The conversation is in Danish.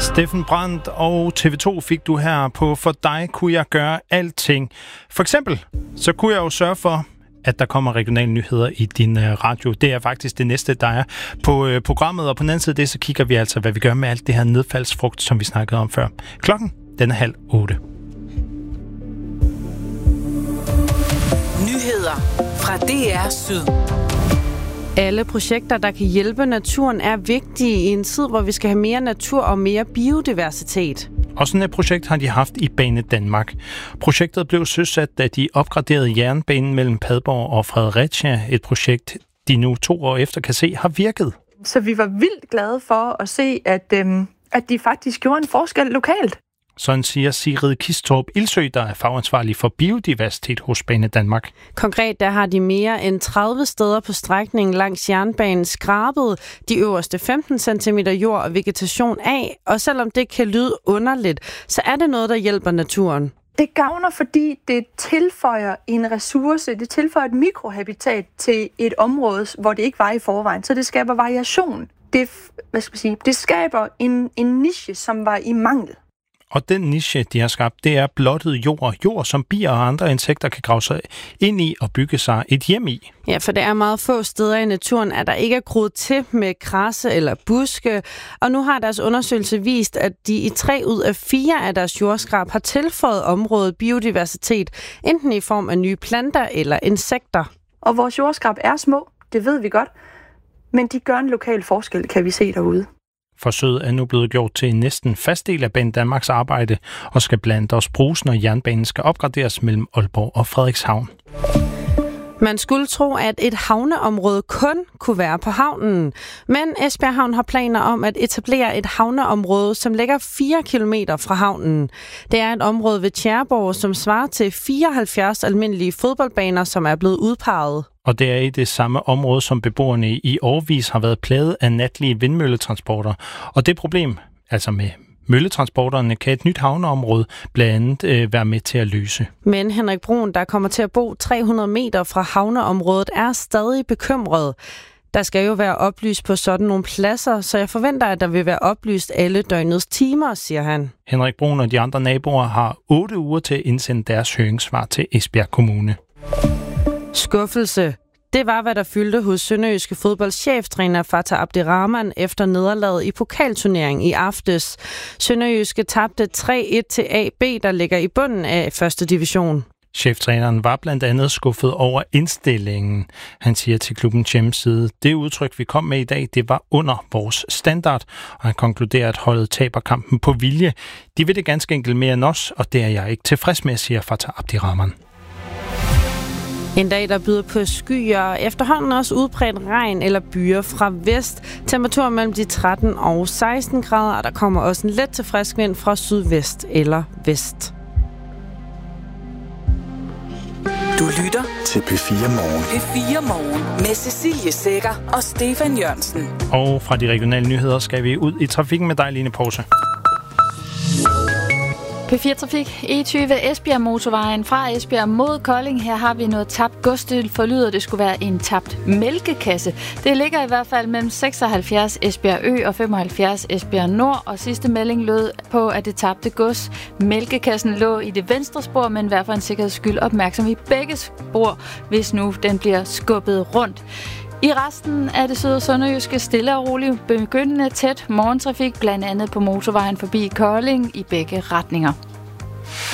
Steffen Brandt og TV2 fik du her på For dig kunne jeg gøre alting. For eksempel, så kunne jeg jo sørge for, at der kommer regionale nyheder i din radio. Det er faktisk det næste, der er på programmet. Og på den anden side af det, så kigger vi altså, hvad vi gør med alt det her nedfaldsfrugt, som vi snakkede om før. Klokken, den er 7:30. Nyheder fra DR Syd. Alle projekter, der kan hjælpe naturen, er vigtige i en tid, hvor vi skal have mere natur og mere biodiversitet. Og sådan et projekt har de haft i Banedanmark. Projektet blev søsat, da de opgraderede jernbanen mellem Padborg og Fredericia. Et projekt, de nu 2 år efter kan se, har virket. Så vi var vildt glade for at se, at de faktisk gjorde en forskel lokalt. Sådan siger Sigrid Kistorp Ildsø, der er fagansvarlig for biodiversitet hos Banedanmark. Konkret der har de mere end 30 steder på strækningen langs jernbanen skrabet de øverste 15 cm jord og vegetation af, og selvom det kan lyde underligt, så er det noget, der hjælper naturen. Det gavner, fordi det tilføjer en ressource, det tilføjer et mikrohabitat til et område, hvor det ikke var i forvejen, så det skaber variation. Det skaber en niche, som var i mangel. Og den niche, de har skabt, det er blottet jord. Jord, som bier og andre insekter kan grave sig ind i og bygge sig et hjem i. Ja, for det er meget få steder i naturen, at der ikke er groet til med græsse eller buske. Og nu har deres undersøgelse vist, at de i 3 ud af 4 af deres jordskrab har tilføjet området biodiversitet, enten i form af nye planter eller insekter. Og vores jordskrab er små, det ved vi godt, men de gør en lokal forskel, kan vi se derude. Forsøget er nu blevet gjort til en næsten fast del af Banedanmarks arbejde og skal blandt også bruges, når jernbanen skal opgraderes mellem Aalborg og Frederikshavn. Man skulle tro, at et havneområde kun kunne være på havnen. Men Esbjerg Havn har planer om at etablere et havneområde, som ligger 4 kilometer fra havnen. Det er et område ved Tjæreborg, som svarer til 74 almindelige fodboldbaner, som er blevet udpeget. Og det er i det samme område, som beboerne i årevis har været plaget af natlige vindmølletransporter. Og det problem, altså med mølletransporterne, kan et nyt havneområde blandt andet være med til at løse. Men Henrik Brun, der kommer til at bo 300 meter fra havneområdet, er stadig bekymret. Der skal jo være oplyst på sådan nogle pladser, så jeg forventer, at der vil være oplyst alle døgnets timer, siger han. Henrik Brun og de andre naboer har 8 uger til at indsende deres høringssvar til Esbjerg Kommune. Skuffelse. Det var, hvad der fyldte hos sønderjyske fodboldcheftræner Fatah Abderrahman efter nederlaget i pokalturneringen i aftes. Sønderjyske tabte 3-1 til AB, der ligger i bunden af første division. Cheftræneren var blandt andet skuffet over indstillingen. Han siger til klubbens hjemmeside, det udtryk, vi kom med i dag, det var under vores standard. Og han konkluderer, at holdet taber kampen på vilje. De vil det ganske enkelt mere end os, og det er jeg ikke tilfreds med, siger Fatah Abderrahman. En dag, der byder på skyer, efterhånden også udbredt regn eller byer fra vest. Temperatur mellem de 13 og 16 grader, og der kommer også en let til frisk vind fra sydvest eller vest. Du lytter til P4 Morgen. P4 Morgen med Cecilie Sækker og Stefan Jørgensen. Og fra de regionale nyheder skal vi ud i trafikken med dig, Line Pause. P4 Trafik, E20 Esbjerg motorvejen fra Esbjerg mod Kolding. Her har vi noget tabt gods. Det forlyder, det skulle være en tabt mælkekasse. Det ligger i hvert fald mellem 76 Esbjerg Ø og 75 Esbjerg Nord. Og sidste melding lød på, at det tabte gods. Mælkekassen lå i det venstre spor, men i hvert fald en sikkerheds skyld opmærksom i begge spor, hvis nu den bliver skubbet rundt. I resten af det syd- og sønderjyske stille og roligt begyndende tæt morgentrafik, blandt andet på motorvejen forbi Kolding i begge retninger.